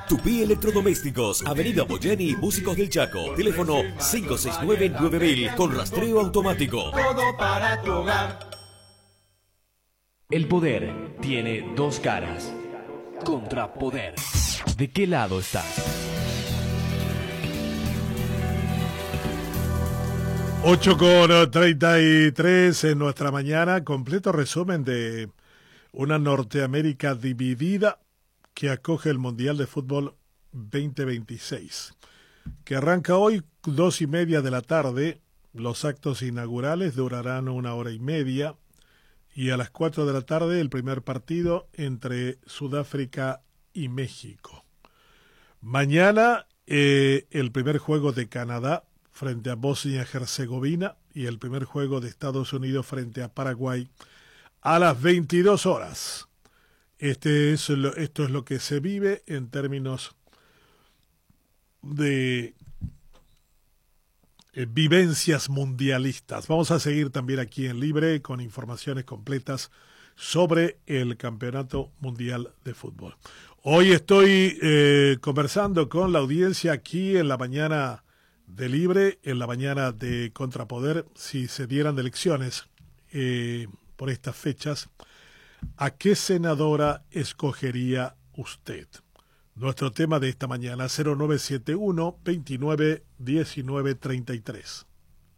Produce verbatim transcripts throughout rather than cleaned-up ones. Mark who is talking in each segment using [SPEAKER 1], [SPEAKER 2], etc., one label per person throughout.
[SPEAKER 1] Tupí Electrodomésticos, Avenida Boyeni, Músicos del Chaco. Teléfono cinco seis nueve nueve mil con rastreo automático.
[SPEAKER 2] Todo para tu hogar.
[SPEAKER 3] El poder tiene dos caras. Contrapoder. ¿De qué lado estás?
[SPEAKER 4] ocho con treinta y tres en nuestra mañana. Completo resumen de una Norteamérica dividida que acoge el Mundial de Fútbol veinte veintiséis, que arranca hoy dos y media de la tarde. Los actos inaugurales durarán una hora y media y a las cuatro de la tarde el primer partido entre Sudáfrica y México. Mañana eh, el primer juego de Canadá frente a Bosnia-Herzegovina y el primer juego de Estados Unidos frente a Paraguay a las veintidós horas. Este es lo, esto es lo que se vive en términos de eh, vivencias mundialistas. Vamos a seguir también aquí en Libre con informaciones completas sobre el Campeonato Mundial de Fútbol. Hoy estoy eh, conversando con la audiencia aquí en la mañana de Libre, en la mañana de Contrapoder. Si se dieran elecciones eh, por estas fechas, ¿a qué senadora escogería usted? Nuestro tema de esta mañana, cero nueve siete uno, veintinueve, diecinueve, treinta y tres.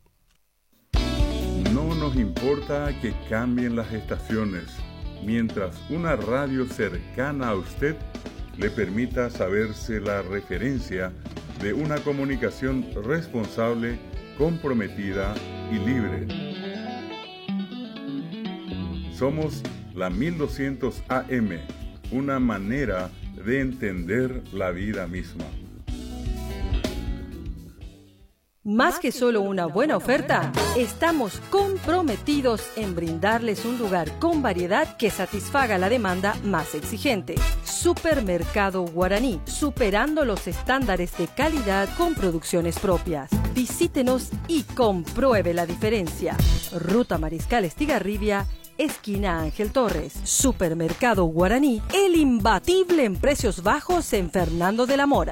[SPEAKER 5] No nos importa que cambien las estaciones, mientras una radio cercana a usted le permita saberse la referencia de una comunicación responsable, comprometida y libre. Somos la mil doscientos A M, una manera de entender la vida misma.
[SPEAKER 6] Más que solo una buena oferta, estamos comprometidos en brindarles un lugar con variedad que satisfaga la demanda más exigente. Supermercado Guaraní, superando los estándares de calidad con producciones propias. Visítenos y compruebe la diferencia. Ruta Mariscal Estigarribia, esquina Ángel Torres. Supermercado Guaraní, el imbatible en precios bajos en Fernando de la Mora.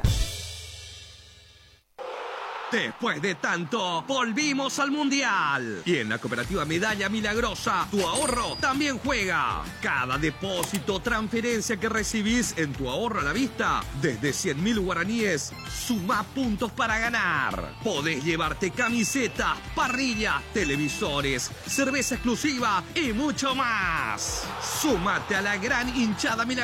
[SPEAKER 7] Después de tanto, volvimos al Mundial. Y en la Cooperativa Medalla Milagrosa, tu ahorro también juega. Cada depósito o transferencia que recibís en tu ahorro a la vista, desde cien mil guaraníes, suma puntos para ganar. Podés llevarte camisetas, parrillas, televisores, cerveza exclusiva y mucho más. Súmate a la gran hinchada milagrosa